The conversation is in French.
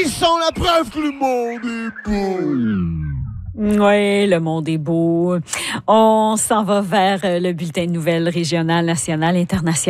Ils sont la preuve que le monde est beau. Oui, le monde est beau. On s'en va vers le bulletin de nouvelles régionales, nationales, internationales.